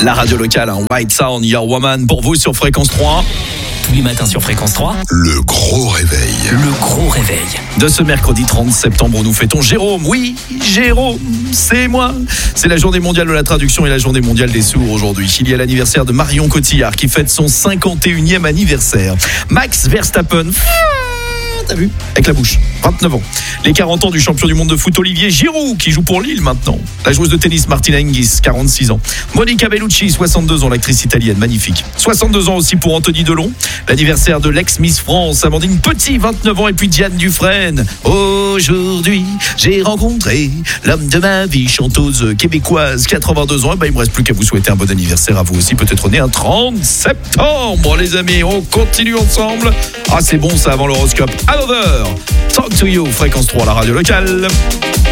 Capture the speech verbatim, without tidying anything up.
La radio locale, hein, White Sound, Your Woman pour vous sur Fréquence trois. Tous les matins sur Fréquence trois. Le gros réveil. Le gros réveil. De ce mercredi trente septembre, nous fêtons Jérôme. Oui, Jérôme, c'est moi. C'est la journée mondiale de la traduction et la journée mondiale des sourds aujourd'hui. Il y a l'anniversaire de Marion Cotillard qui fête son cinquante et unième anniversaire. Max Verstappen, t'as vu, avec la bouche, vingt-neuf ans. Les quarante ans du champion du monde de foot Olivier Giroud qui joue pour Lille maintenant. La joueuse de tennis Martina Hingis, quarante-six ans. Monica Bellucci, soixante-deux ans, l'actrice italienne, magnifique. soixante-deux ans aussi pour Anthony Delon. L'anniversaire de l'ex-Miss France Amandine Petit, vingt-neuf ans, et puis Diane Dufresne. Aujourd'hui, j'ai rencontré l'homme de ma vie, chanteuse québécoise, quatre-vingt-deux ans. Et ben, il me reste plus qu'à vous souhaiter un bon anniversaire à vous aussi, peut-être né un trente septembre, les amis. On continue ensemble. Ah, c'est bon ça avant l'horoscope. Another, Talk to You, Fréquence trois, la radio locale.